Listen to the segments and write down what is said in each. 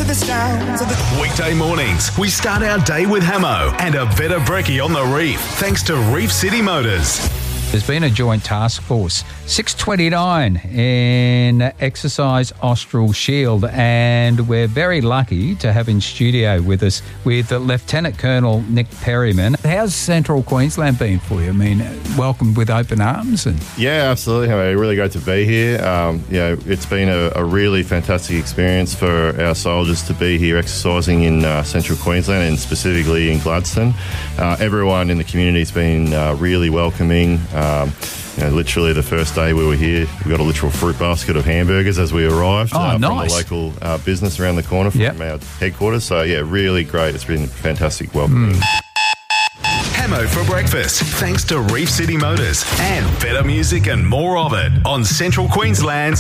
the sounds of the... Weekday mornings, we start our day with Hamo and a better brekkie on the reef, thanks to Reef City Motors. There's been a joint task force, 629 in Exercise Austral Shield, and we're very lucky to have in studio with us with Lieutenant Colonel Nick Perryman. How's Central Queensland been for you? I mean, welcomed with open arms. Yeah, absolutely. Really great to be here. It's been a really fantastic experience for our soldiers to be here exercising in Central Queensland and specifically in Gladstone. Everyone in the community's been really welcoming. Literally the first day we were here, we got a literal fruit basket of hamburgers as we arrived nice. From the local business around the corner from our headquarters. So, yeah, really great. It's been fantastic welcoming. Hamo for breakfast, thanks to Reef City Motors and better music and more of it on Central Queensland's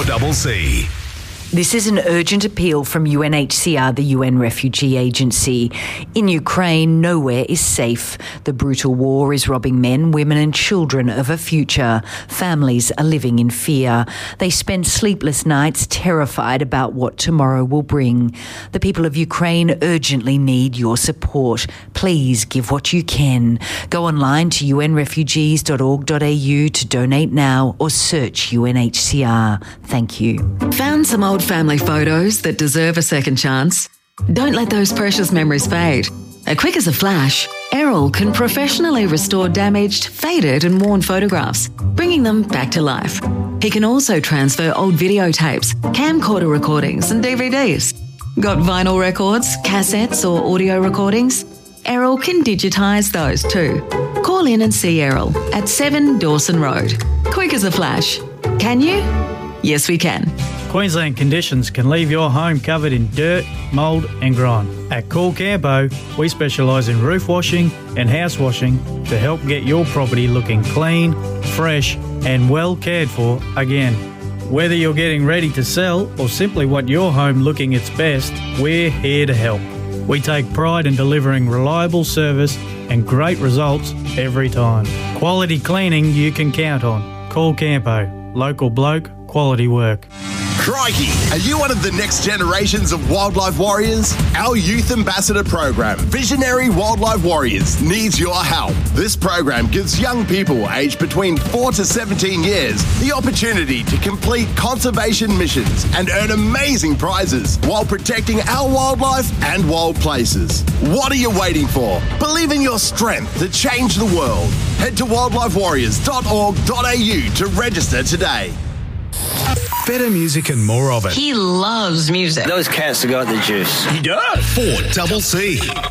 4CC. This is an urgent appeal from UNHCR, the UN Refugee Agency. In Ukraine, nowhere is safe. The brutal war is robbing men, women and children of a future. Families are living in fear. They spend sleepless nights terrified about what tomorrow will bring. The people of Ukraine urgently need your support. Please give what you can. Go online to unrefugees.org.au to donate now or search UNHCR. Thank you. Found some old family photos that deserve a second chance? Don't let those precious memories fade. Quick as a flash, Errol can professionally restore damaged, faded and worn photographs, bringing them back to life. He can also transfer old videotapes, camcorder recordings and DVDs. Got vinyl records, cassettes or audio recordings? Errol can digitise those too. Call in and see Errol at 7 Dawson Road. Quick as a flash. Can you? Yes, we can. Queensland conditions can leave your home covered in dirt, mould and grime. At Cool Campo, we specialise in roof washing and house washing to help get your property looking clean, fresh and well cared for again. Whether you're getting ready to sell or simply want your home looking its best, we're here to help. We take pride in delivering reliable service and great results every time. Quality cleaning you can count on. Call Campo. Local bloke, quality work. Crikey! Are you one of the next generations of wildlife warriors? Our Youth Ambassador program, Visionary Wildlife Warriors, needs your help. This program gives young people aged between 4 to 17 years the opportunity to complete conservation missions and earn amazing prizes while protecting our wildlife and wild places. What are you waiting for? Believe in your strength to change the world. Head to wildlifewarriors.org.au to register today. Better music and more of it. He loves music. Those cats have got the juice. He does. 4CC.